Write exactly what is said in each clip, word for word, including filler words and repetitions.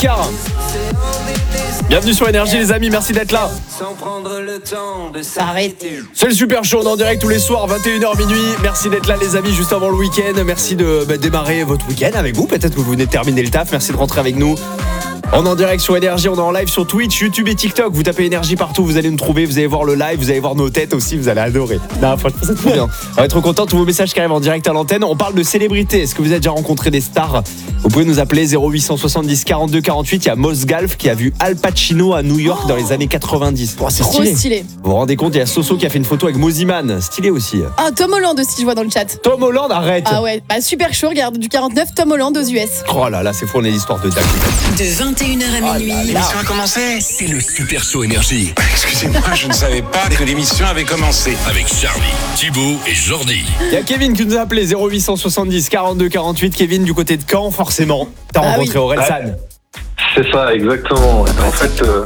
Ricard. Bienvenue sur Énergie les amis, merci d'être là. C'est le Super Show, on est en direct tous les soirs, vingt et une heures minuit. Merci d'être là les amis, juste avant le week-end. Merci de bah, démarrer votre week-end avec vous. Peut-être que vous venez de terminer le taf, merci de rentrer avec nous. On est en direct sur Énergie, on est en live sur Twitch, YouTube et TikTok. Vous tapez Énergie partout, vous allez nous trouver, vous allez voir le live, vous allez voir nos têtes aussi, vous allez adorer. Non, franchement, c'est trop bien. On va être trop content, tous vos messages qui arrivent en direct à l'antenne. On parle de célébrités. Est-ce que vous avez déjà rencontré des stars? Vous pouvez nous appeler zéro huit cent soixante-dix quarante-deux quarante-huit. Il y a Mos Galf qui a vu Al Pacino à New York oh dans les années quatre-vingt-dix. Oh, c'est stylé. Trop stylé. Vous vous rendez compte, il y a Soso qui a fait une photo avec Moziman. Stylé aussi. Ah, Tom Holland aussi, je vois dans le chat. Tom Holland, arrête. Ah ouais, bah, super chaud, regarde, du quarante-neuf, Tom Holland aux U S. Oh là là, c'est fou, on a l'histoire de dingue. De vingt et une heures à minuit. Oh l'émission a commencé. C'est le Super Show Énergie. Excusez-moi, je ne savais pas que l'émission avait commencé. Avec Charlie, Thibaut et Jordi. Il y a Kevin qui nous a appelé zéro huit cent soixante-dix quarante-deux quarante-huit. Kevin du côté de Caen, forcément. T'as ah rencontré oui. Aurel San. C'est ça, exactement. En fait, euh...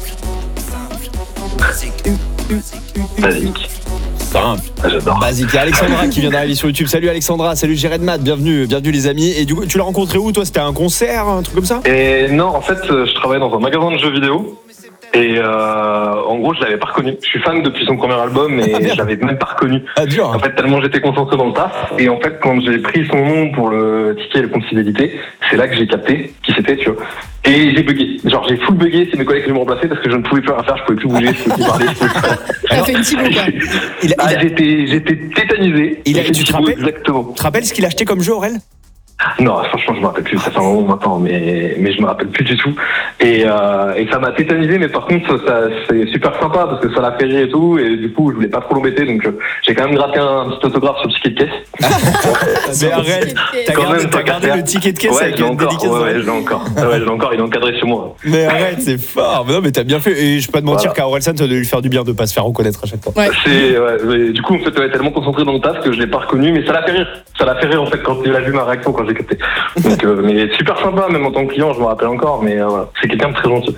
basique. Simple. Ah, j'adore. Basique. Il y a Alexandra qui vient d'arriver sur YouTube. Salut Alexandra, salut Jéred Matt, bienvenue, bienvenue les amis. Et du coup, tu l'as rencontré où toi? C'était un concert, un truc comme ça? Et non, en fait, je travaillais dans un magasin de jeux vidéo. Et euh, en gros, je l'avais pas reconnu. Je suis fan depuis son premier album, mais ah, je l'avais même pas reconnu. Ah, dur, hein. En fait, tellement j'étais concentré dans le taf. Et en fait, quand j'ai pris son nom pour le ticket et le compte fidélité, c'est là que j'ai capté qui c'était, tu vois. Et j'ai bugué. Genre, j'ai full bugué. C'est mes collègues qui m'ont remplacé parce que je ne pouvais plus rien faire. Je pouvais plus bouger, je pouvais plus parler. Il a fait une petite quoi. Il a, ah, il a... j'étais, j'étais tétanisé. Il a, tu te rappelles? Exactement. Tu te rappelles ce qu'il a acheté comme jeu, Aurel? Non, franchement, je me rappelle plus. Ça fait un moment maintenant, mais mais je me rappelle plus du tout. Et euh, et ça m'a tétanisé, mais par contre, ça c'est super sympa parce que ça l'a fait rire et tout. Et du coup, je voulais pas trop l'embêter, donc j'ai quand même gratté un petit autographe sur le ticket de caisse. Mais arrête, t'as quand gardé, même, t'as gardé le ticket de caisse ouais, avec une dédicace. Ouais, ouais, je l'ai encore. Ouais, je l'ai encore. Il est encadré chez moi. Mais arrête, c'est fort. Mais non, mais t'as bien fait. Et je peux pas te mentir voilà. qu'à Aurel San, ça doit lui faire du bien de pas se faire reconnaître à chaque fois. Ouais. C'est ouais, mais du coup, en fait, elle est tellement concentré dans le taf que je l'ai pas reconnu, mais ça l'a fait rire. Ça l'a fait rire en fait quand il a vu ma réaction quand j'ai capté. Donc, euh, mais super sympa, même en tant que client, je me rappelle encore, mais euh, voilà. C'est quelqu'un de très gentil.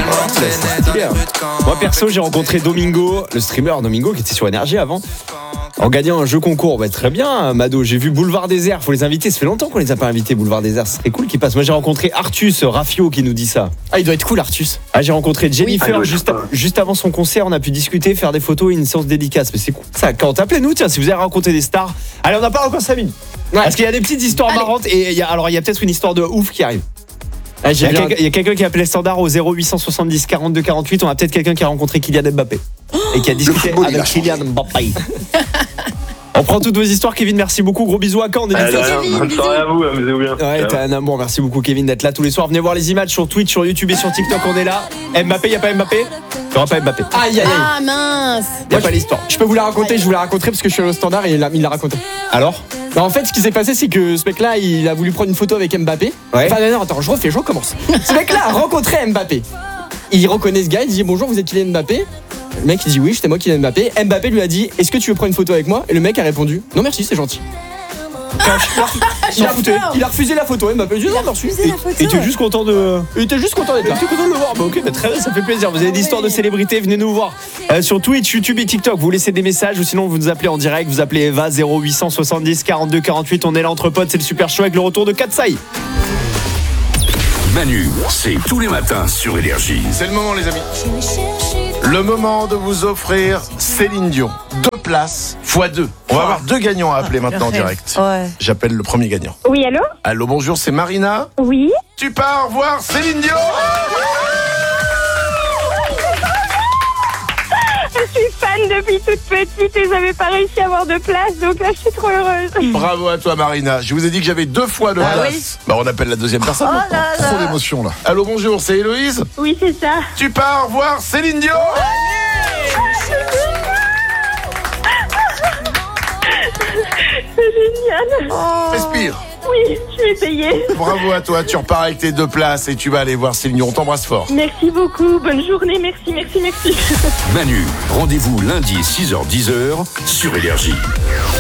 Moi perso, j'ai rencontré Domingo, le streamer Domingo qui était sur Énergie avant, en gagnant un jeu concours. Bah, très bien, Mado. J'ai vu Boulevard Désert, faut les inviter. Ça fait longtemps qu'on les a pas invités, Boulevard Désert. Ce serait cool qu'ils passent. Moi, j'ai rencontré Artus Raffio qui nous dit ça. Ah, il doit être cool, Artus. Ah, j'ai rencontré Jennifer oui. ah, juste, juste avant son concert. On a pu discuter, faire des photos et une séance dédicace. Mais c'est cool. Ça, quand appelez-nous, tiens, si vous avez rencontré des stars. Allez, on n'a pas encore cinq minutes. Ouais. Parce qu'il y a des petites histoires Allez. marrantes et il y a, alors il y a peut-être une histoire de ouf qui arrive. Ah, il y a, quelqu'un, il y a quelqu'un qui a appelé standard au zéro huit cent soixante-dix quarante-deux quarante-huit. On a peut-être quelqu'un qui a rencontré Kylian Mbappé oh et qui a discuté avec Kylian Mbappé. On prend toutes vos histoires, Kevin. Merci beaucoup. Gros bisous à Caen. On est Allez, bonne soirée à vous. Amusez-vous bien. Ouais, t'es un amour. Merci beaucoup, Kevin, d'être là tous les soirs. Venez voir les images sur Twitch, sur YouTube et sur TikTok. On est là. Mbappé, y a pas Mbappé? Il y aura pas Mbappé. Aïe, aïe, aïe. Ah mince. Y a Moi, pas l'histoire. Je peux vous la raconter. Je vous la raconterai parce que je suis au standard et il l'a, il l'a raconté. Alors? Bah en fait, ce qui s'est passé, c'est que ce mec-là, il a voulu prendre une photo avec Mbappé. Ouais. Enfin, non, non, attends, je refais, je recommence. Ce mec-là a rencontré Mbappé. Il reconnaît ce gars, il dit bonjour, vous êtes Kylian Mbappé? Le mec, il dit oui, c'était moi Kylian Mbappé. Mbappé lui a dit, est-ce que tu veux prendre une photo avec moi? Et le mec a répondu, non merci, c'est gentil. Il a, refusé, il a refusé la photo. Mbappé dit non, merci. Et tu es juste content de. Il était juste content d'être là. Tu es content de le voir. Bah ok, bah très bien, ça fait plaisir. Vous avez des histoires de célébrités, venez nous voir euh, sur Twitch, YouTube et TikTok. Vous laissez des messages ou sinon vous nous appelez en direct. Vous appelez Eva zéro huit cent soixante-dix quarante-deux quarante-huit. On est là entre potes, c'est le Super Show avec le retour de Katsai. Manu, c'est tous les matins sur Énergie. C'est le moment, les amis. Le moment de vous offrir Céline Dion. Deux places fois deux. On va avoir deux gagnants à appeler maintenant en direct. Ouais. J'appelle le premier gagnant. Oui, allô? Allô, bonjour, c'est Marina. Oui. Tu pars voir Céline Dion. Je suis fan depuis toute petite et j'avais pas réussi à avoir de place, donc là je suis trop heureuse. Bravo à toi, Marina. Je vous ai dit que j'avais deux fois de ah place. Oui. Bah on appelle la deuxième personne. Oh là là. Trop d'émotion là. Allô, bonjour, c'est Héloïse. Oui, c'est ça. Tu pars voir Céline Dion. C'est génial. Oh. Respire. Oui, je vais payer. Bravo à toi, tu repars avec tes deux places et tu vas aller voir Céline Dion. On t'embrasse fort. Merci beaucoup, bonne journée, merci, merci, merci. Manu, rendez-vous lundi six heures dix sur Énergie.